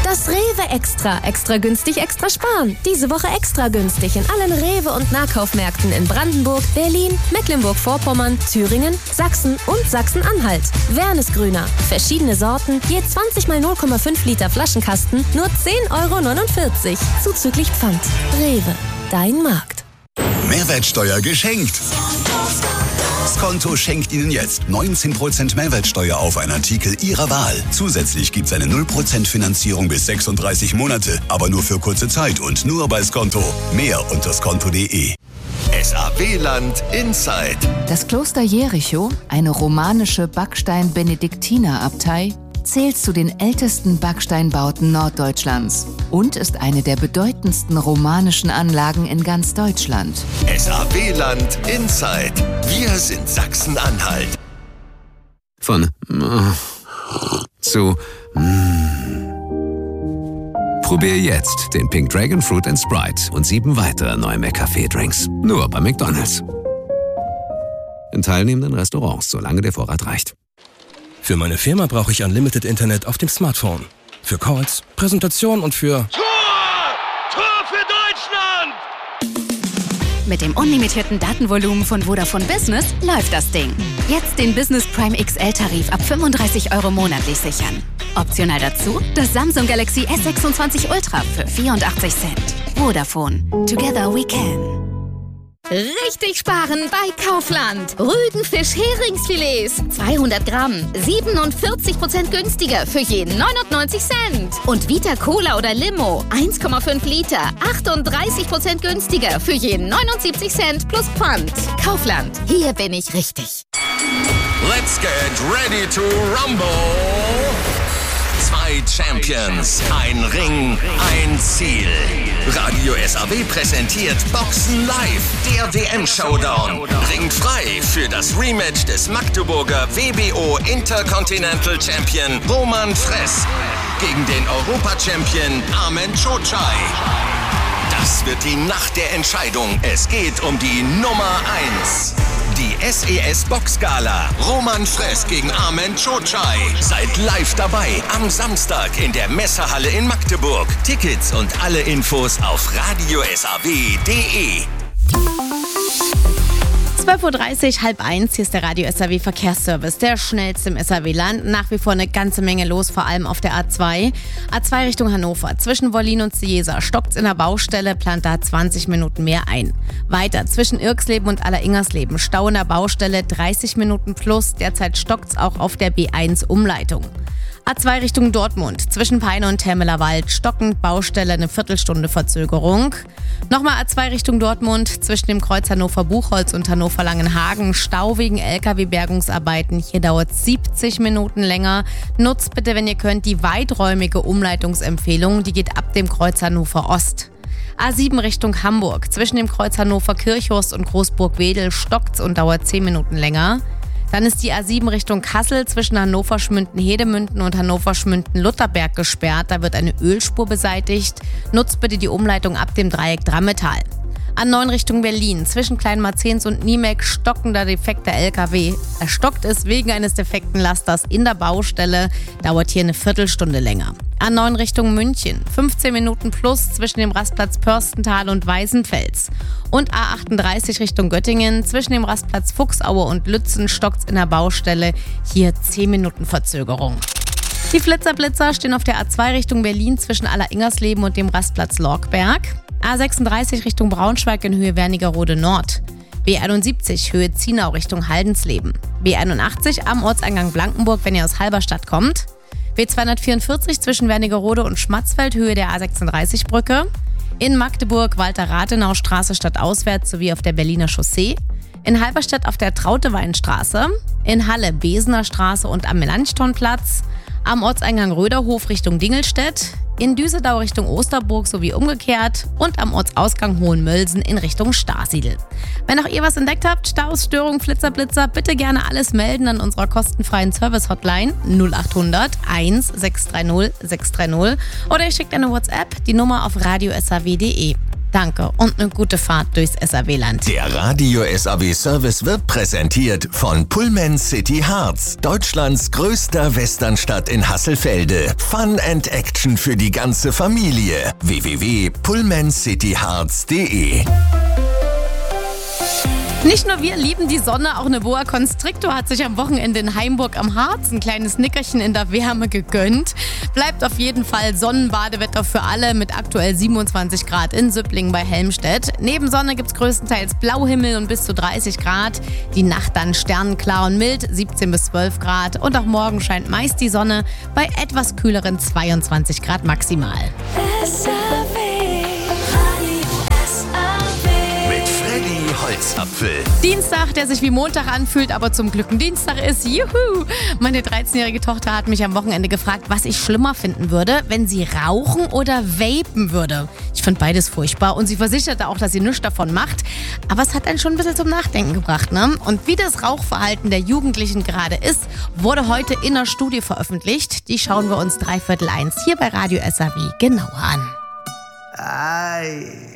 Das Rewe Extra. Extra günstig, extra sparen. Diese Woche extra günstig in allen Rewe- und Nahkaufmärkten in Brandenburg, Berlin, Mecklenburg-Vorpommern, Thüringen, Sachsen und Sachsen-Anhalt. Wernesgrüner. Verschiedene Sorten, je 20 mal 0,5 Liter Flaschenkasten, nur 10,49 €. Zuzüglich Pfand. Rewe. Dein Markt. Mehrwertsteuer geschenkt. Skonto schenkt Ihnen jetzt 19% Mehrwertsteuer auf einen Artikel Ihrer Wahl. Zusätzlich gibt es eine 0% Finanzierung bis 36 Monate, aber nur für kurze Zeit und nur bei Skonto. Mehr unter skonto.de. SAW-Land Inside. Das Kloster Jericho, eine romanische Backstein-Benediktinerabtei, zählt zu den ältesten Backsteinbauten Norddeutschlands und ist eine der bedeutendsten romanischen Anlagen in ganz Deutschland. SAW-Land Inside. Wir sind Sachsen-Anhalt. Von zu Probier jetzt den Pink Dragon Fruit and Sprite und 7 weitere neue McCafé-Drinks. Nur bei McDonald's. In teilnehmenden Restaurants, solange der Vorrat reicht. Für meine Firma brauche ich Unlimited Internet auf dem Smartphone. Für Calls, Präsentationen und für... Tor für Deutschland! Mit dem unlimitierten Datenvolumen von Vodafone Business läuft das Ding. Jetzt den Business Prime XL-Tarif ab 35 € monatlich sichern. Optional dazu das Samsung Galaxy S26 Ultra für 84 Cent. Vodafone. Together we can. Richtig sparen bei Kaufland. Rügenfisch-Heringsfilets. 200 Gramm. 47% günstiger für jeden 99 Cent. Und Vita Cola oder Limo. 1,5 Liter. 38% günstiger für jeden 79 Cent plus Pfand. Kaufland. Hier bin ich richtig. Let's get ready to rumble. 2 Champions, ein Ring, ein Ziel. Radio SAW präsentiert Boxen Live, der WM-Showdown. Ringt frei für das Rematch des Magdeburger WBO Intercontinental Champion Roman Fress gegen den Europa-Champion Armen Cocai. Das wird die Nacht der Entscheidung. Es geht um die Nummer 1. Die SES Boxgala. Roman Fress gegen Armen Cocai. Seid live dabei am Samstag in der Messehalle in Magdeburg. Tickets und alle Infos auf radiosaw.de. 12:30 Uhr, 12:30. Hier ist der Radio SAW Verkehrsservice, der schnellste im SAW-Land. Nach wie vor eine ganze Menge los, vor allem auf der A2. A2 Richtung Hannover. Zwischen Wollin und Ciesa stockt's in der Baustelle, plant da 20 Minuten mehr ein. Weiter zwischen Irksleben und Alleringers-Leben. Stau in der Baustelle, 30 Minuten plus. Derzeit stockt's auch auf der B1 Umleitung. A2 Richtung Dortmund. Zwischen Peine und Termelerwald stockend, Baustelle, eine Viertelstunde Verzögerung. Nochmal A2 Richtung Dortmund. Zwischen dem Kreuz Hannover-Buchholz und Hannover-Langenhagen. Stau wegen LKW-Bergungsarbeiten. Hier dauert 70 Minuten länger. Nutzt bitte, wenn ihr könnt, die weiträumige Umleitungsempfehlung. Die geht ab dem Kreuz Hannover Ost. A7 Richtung Hamburg. Zwischen dem Kreuz Hannover-Kirchhorst und Großburg-Wedel stockt's und dauert 10 Minuten länger. Dann ist die A7 Richtung Kassel zwischen Hannover-Schmünden-Hedemünden und Hannover-Schmünden-Lutherberg gesperrt. Da wird eine Ölspur beseitigt. Nutzt bitte die Umleitung ab dem Dreieck Drammetal. A9 Richtung Berlin. Zwischen Kleinmarzens und Niemek stockender defekter LKW. Er stockt es wegen eines defekten Lasters in der Baustelle. Dauert hier eine Viertelstunde länger. A9 Richtung München. 15 Minuten plus zwischen dem Rastplatz Pörstental und Weißenfels. Und A38 Richtung Göttingen. Zwischen dem Rastplatz Fuchsaue und Lützen stockt's in der Baustelle. Hier 10 Minuten Verzögerung. Die Flitzer-Blitzer stehen auf der A2 Richtung Berlin zwischen Alleringers-Leben und dem Rastplatz Lorkberg. A36 Richtung Braunschweig in Höhe Wernigerode Nord. B71 Höhe Zienau Richtung Haldensleben. B81 am Ortseingang Blankenburg, wenn ihr aus Halberstadt kommt. B244 zwischen Wernigerode und Schmatzfeld Höhe der A36-Brücke. In Magdeburg Walter-Rathenau-Straße stadtauswärts sowie auf der Berliner Chaussee. In Halberstadt auf der Trauteweinstraße. In Halle Besener Straße und am Melanchthonplatz. Am Ortseingang Röderhof Richtung Dingelstedt. In Düsseldau Richtung Osterburg sowie umgekehrt und am Ortsausgang Hohenmölsen in Richtung Starsiedel. Wenn auch ihr was entdeckt habt, Staus, Störungen, Flitzer, bitte gerne alles melden an unserer kostenfreien Service-Hotline 0800 1630 630 oder ihr schickt eine WhatsApp, die Nummer auf radiosaw.de. Danke und eine gute Fahrt durchs SAW-Land. Der Radio SAW Service wird präsentiert von Pullman City Harz, Deutschlands größter Westernstadt in Hasselfelde. Fun and Action für die ganze Familie. www.pullmancityharz.de. Nicht nur wir lieben die Sonne, auch eine Boa Constrictor hat sich am Wochenende in Heimburg am Harz ein kleines Nickerchen in der Wärme gegönnt. Bleibt auf jeden Fall Sonnenbadewetter für alle mit aktuell 27 Grad in Süpplingen bei Helmstedt. Neben Sonne gibt es größtenteils Blauhimmel und bis zu 30 Grad. Die Nacht dann sternenklar und mild, 17 bis 12 Grad. Und auch morgen scheint meist die Sonne bei etwas kühleren 22 Grad maximal. Holzapfel. Dienstag, der sich wie Montag anfühlt, aber zum Glück ein Dienstag ist. Juhu! Meine 13-jährige Tochter hat mich am Wochenende gefragt, was ich schlimmer finden würde, wenn sie rauchen oder vapen würde. Ich finde beides furchtbar und sie versicherte auch, dass sie nichts davon macht. Aber es hat einen schon ein bisschen zum Nachdenken gebracht, ne? Und wie das Rauchverhalten der Jugendlichen gerade ist, wurde heute in einer Studie veröffentlicht. Die schauen wir uns 1:15 hier bei Radio SAW genauer an.